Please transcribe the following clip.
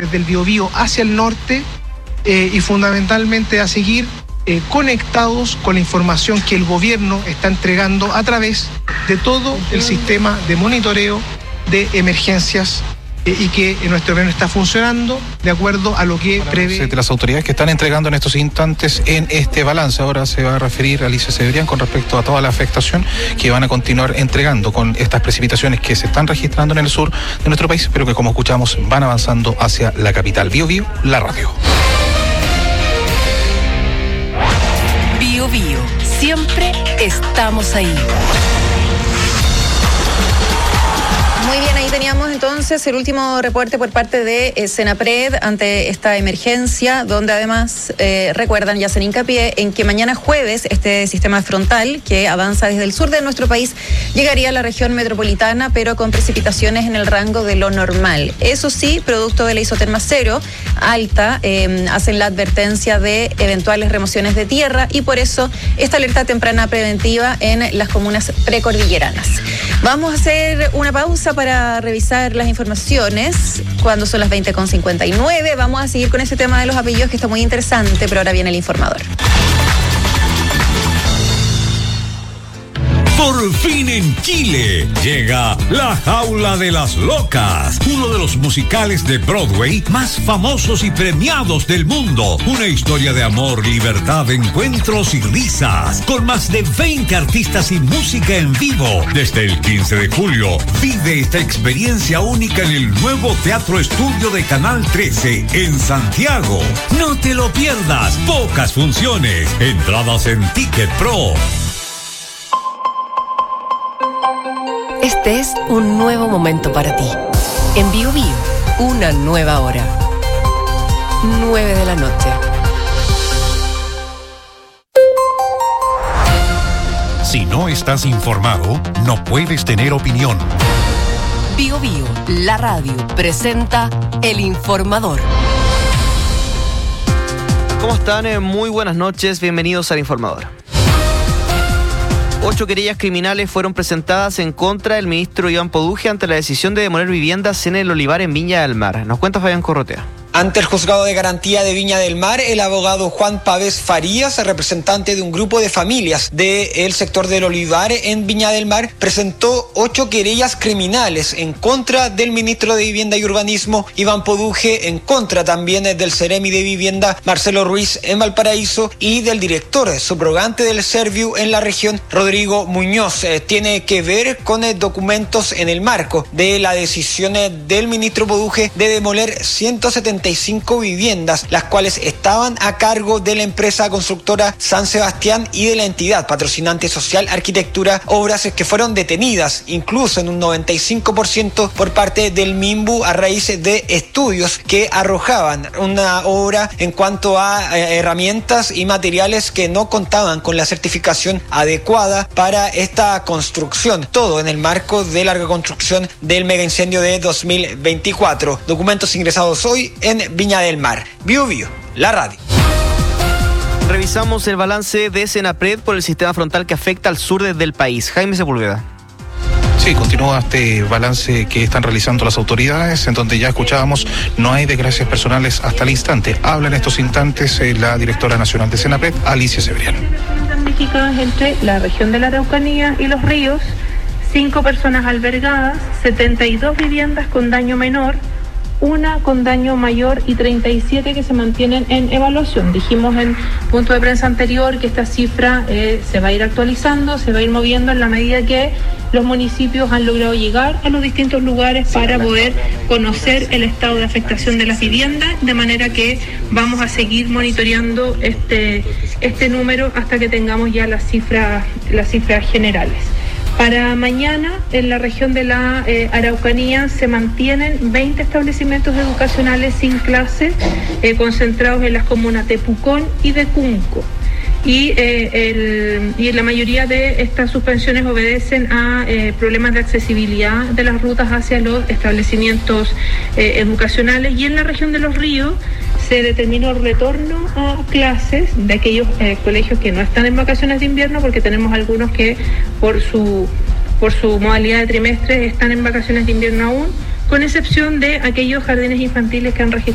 del Biobío hacia el norte y fundamentalmente a seguir conectados con la información que el gobierno está entregando a través de todo el sistema de monitoreo de emergencias y que nuestro gobierno está funcionando de acuerdo a lo que prevé. De las autoridades que están entregando en estos instantes en este balance, ahora se va a referir a Alicia Cebrián con respecto a toda la afectación que van a continuar entregando con estas precipitaciones que se están registrando en el sur de nuestro país, pero que, como escuchamos, van avanzando hacia la capital. Biobío, la radio. Biobío, siempre estamos ahí. Muy bien, ahí teníamos entonces el último reporte por parte de Senapred ante esta emergencia, donde además recuerdan y hacen hincapié en que mañana jueves este sistema frontal que avanza desde el sur de nuestro país llegaría a la región metropolitana, pero con precipitaciones en el rango de lo normal. Eso sí, producto de la isoterma cero alta, hacen la advertencia de eventuales remociones de tierra y por eso esta alerta temprana preventiva en las comunas precordilleranas. Vamos a hacer una pausa para revisar las informaciones cuando son las 20:59. Vamos a seguir con ese tema de los apellidos que está muy interesante, pero ahora viene el informador. Por fin en Chile llega La Jaula de las Locas, uno de los musicales de Broadway más famosos y premiados del mundo. Una historia de amor, libertad, encuentros y risas, con más de 20 artistas y música en vivo. Desde el 15 de julio, vive esta experiencia única en el nuevo Teatro Estudio de Canal 13 en Santiago. No te lo pierdas, pocas funciones, entradas en Ticket Pro. Este es un nuevo momento para ti. En Biobío, una nueva hora. 9 de la noche. Si no estás informado, no puedes tener opinión. Biobío, la radio, presenta El Informador. ¿Cómo están? Muy buenas noches, bienvenidos al Informador. 8 querellas criminales fueron presentadas en contra del ministro Iván Poduje ante la decisión de demoler viviendas en el Olivar en Viña del Mar. Nos cuenta Fabián Corrotea. Ante el Juzgado de Garantía de Viña del Mar, el abogado Juan Pavés Farías, representante de un grupo de familias del sector del Olivar en Viña del Mar, presentó 8 querellas criminales en contra del ministro de Vivienda y Urbanismo, Iván Poduje, en contra también del Ceremi de Vivienda, Marcelo Ruiz, en Valparaíso, y del director subrogante del Serviu en la región, Rodrigo Muñoz. Tiene que ver con documentos en el marco de la decisión del ministro Poduje de demoler 175 viviendas, las cuales estaban a cargo de la empresa constructora San Sebastián y de la entidad patrocinante social Arquitectura, obras que fueron detenidas incluso en un 95% por parte del MIMBU a raíz de estudios que arrojaban una obra en cuanto a herramientas y materiales que no contaban con la certificación adecuada para esta construcción, todo en el marco de la reconstrucción del megaincendio de 2024. Documentos ingresados hoy en Viña del Mar. Biobío, la radio. Revisamos el balance de Senapred por el sistema frontal que afecta al sur del país. Jaime Sepúlveda. Sí, continúa este balance que están realizando las autoridades, en donde ya escuchábamos, no hay desgracias personales hasta el instante. Habla en estos instantes la directora nacional de Senapred, Alicia Cebrián. Damnificadas entre la región de la Araucanía y los ríos, 5 personas albergadas, 72 viviendas con daño menor, 1 con daño mayor y 37 que se mantienen en evaluación. Dijimos en punto de prensa anterior que esta cifra se va a ir actualizando, se va a ir moviendo en la medida que los municipios han logrado llegar a los distintos lugares para poder conocer el estado de afectación de las viviendas, de manera que vamos a seguir monitoreando este número hasta que tengamos ya las cifras generales. Para mañana, en la región de la Araucanía, se mantienen 20 establecimientos educacionales sin clase, concentrados en las comunas de Pucón y de Cunco. Y la mayoría de estas suspensiones obedecen a problemas de accesibilidad de las rutas hacia los establecimientos educacionales. Y en la región de Los Ríos se determinó el retorno a clases de aquellos colegios que no están en vacaciones de invierno, porque tenemos algunos que por su modalidad de trimestre están en vacaciones de invierno aún, con excepción de aquellos jardines infantiles que han registrado